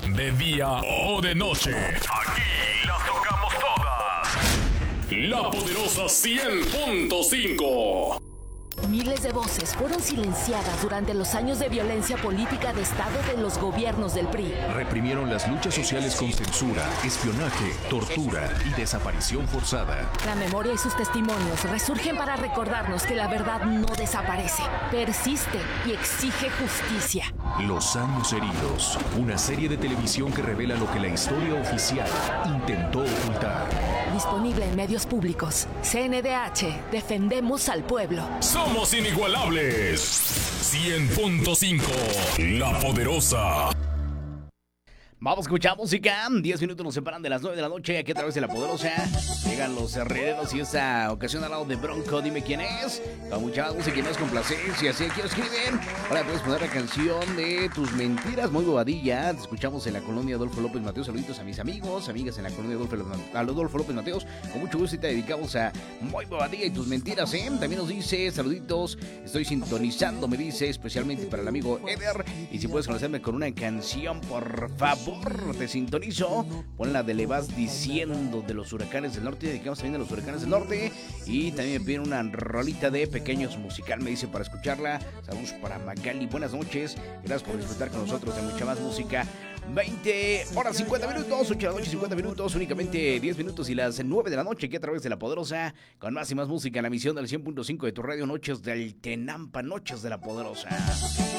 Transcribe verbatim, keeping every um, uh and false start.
de día o de noche. Aquí las tocamos todas. La Poderosa cien punto cinco. Miles de voces fueron silenciadas durante los años de violencia política de Estado de los gobiernos del P R I. Reprimieron las luchas sociales con censura, espionaje, tortura y desaparición forzada. La memoria y sus testimonios resurgen para recordarnos que la verdad no desaparece, persiste y exige justicia. Los años heridos, una serie de televisión que revela lo que la historia oficial intentó ocultar. Disponible en medios públicos. C N D H, defendemos al pueblo. Somos inigualables. cien punto cinco. La Poderosa. Vamos a escuchar música. diez minutos nos separan de las nueve de la noche. Aquí a través de La Poderosa llegan los herreros y esta ocasión al lado de Bronco. Dime quién es. Con mucha música y más complacencia. Así que escriben. Ahora puedes poner la canción de Tus Mentiras, muy bobadilla. Te escuchamos en la colonia Adolfo López Mateos. Saluditos a mis amigos, amigas en la colonia Adolfo, a Adolfo López Mateos. Con mucho gusto y te dedicamos a Muy Bobadilla y Tus Mentiras, ¿eh? También nos dice, saluditos, estoy sintonizando, me dice, especialmente para el amigo Eder. Y si puedes conocerme con una canción, por favor. Te sintonizo, ponla de Le Vas Diciendo de los Huracanes del Norte. Dedicamos también a los Huracanes del Norte. Y también me piden una rolita de Pequeños Musical, me dice, para escucharla. Saludos para Magali, buenas noches. Gracias por disfrutar con nosotros de mucha más música. veinte horas cincuenta minutos, ocho de la noche cincuenta minutos, únicamente diez minutos y las nueve de la noche, aquí a través de La Poderosa, con más y más música en la emisión del cien punto cinco de tu radio, Noches del Tenampa, Noches de La Poderosa.